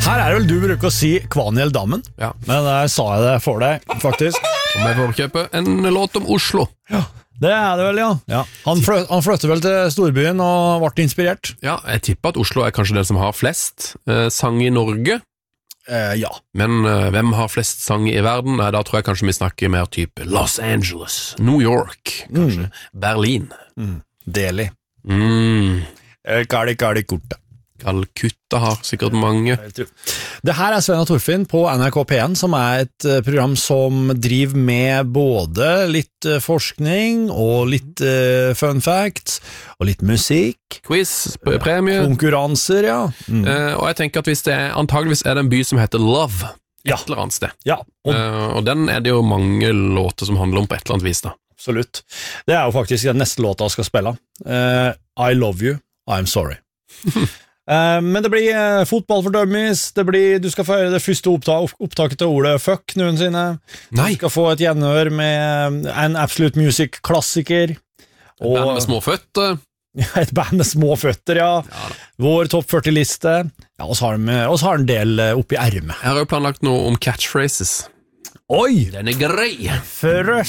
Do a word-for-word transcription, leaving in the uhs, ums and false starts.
Her er det vel du bruker å si Kvaniel-dammen, Ja. men der sa jeg det for deg, faktisk. Om jeg får kjøpe en låt om Oslo. Ja, det er det vel, ja. ja. Han, flø han flyttet vel til storbyen og ble inspirert. Ja, jeg tipper at Oslo er kanskje den som har flest eh, sang i Norge. Eh, ja. Men uh, hvem har flest sang i verden? Nei, da tror jeg kanskje vi snakker mer type Los Angeles, New York, kanskje mm. Berlin. Mm. Delhi. Mm. Kali, kali, korte. Calcutta har sikkert mange. Det her er Sven og Torfinn på N R K P en, som er et program som driver med både litt forskning og litt uh, fun facts og litt musikk. Quiz, premie. Konkurranser, ja. Mm. Uh, og jeg tenker at hvis det er, antageligvis er det en by som heter Love, et ja. eller annet sted. Ja. Og, uh, og den er det jo mange låter som handler om på et eller annet vis da. Absolutt. Det er jo faktisk den neste låta jeg skal spille. Uh, I love you, I'm sorry. Uh, men det blir uh, fotball for dummies. Det blir, du skal få høre det første opptak, opptaket til ordet fuck noensinne. Nei. Du skal få et gjenhør med en Absolute Music-klassiker. Et band med små føtter. Et band med små føtter, ja. ja Vår topp førti-liste. Ja, og så har de en del oppi ermet. Jeg har jo planlagt noe om catchphrases. Oi! Den er grei. For